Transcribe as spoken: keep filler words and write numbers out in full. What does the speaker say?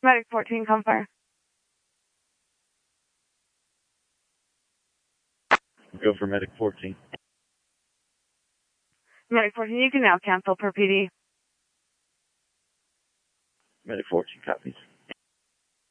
Medic fourteen, come fire. Go for Medic fourteen. Medic fourteen, you can now cancel per P D. Medic fourteen copies.